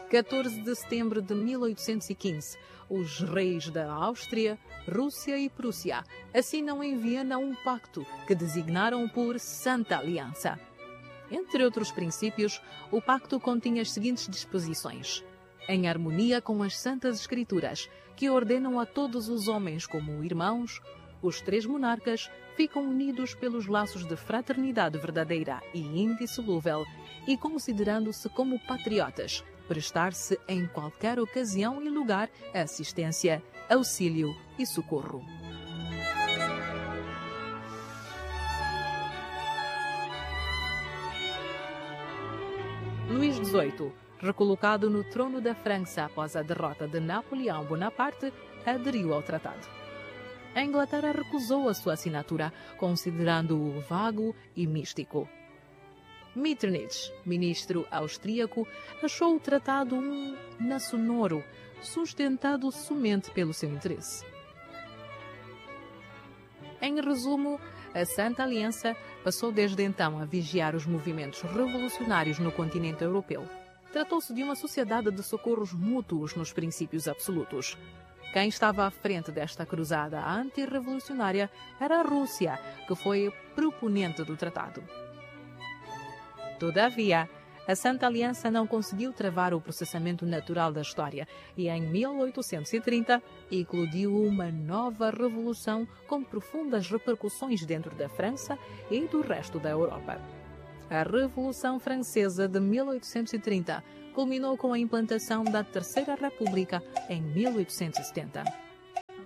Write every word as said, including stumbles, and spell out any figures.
quatorze de setembro de mil oitocentos e quinze, os reis da Áustria, Rússia e Prússia assinam em Viena um pacto que designaram por Santa Aliança. Entre outros princípios, o pacto continha as seguintes disposições: em harmonia com as Santas Escrituras, que ordenam a todos os homens como irmãos, os três monarcas ficam unidos pelos laços de fraternidade verdadeira e indissolúvel e, considerando-se como patriotas, prestar-se em qualquer ocasião e lugar assistência, auxílio e socorro. Luís dezoito, recolocado no trono da França após a derrota de Napoleão Bonaparte, aderiu ao tratado. A Inglaterra recusou a sua assinatura, considerando-o vago e místico. Metternich, ministro austríaco, achou o tratado um na sonoro, sustentado somente pelo seu interesse. Em resumo, a Santa Aliança passou desde então a vigiar os movimentos revolucionários no continente europeu. Tratou-se de uma sociedade de socorros mútuos nos princípios absolutos. Quem estava à frente desta cruzada antirrevolucionária era a Rússia, que foi proponente do tratado. Todavia, a Santa Aliança não conseguiu travar o processamento natural da história e, em mil oitocentos e trinta, eclodiu uma nova revolução com profundas repercussões dentro da França e do resto da Europa. A Revolução Francesa de mil oitocentos e trinta culminou com a implantação da Terceira República em mil oitocentos e setenta.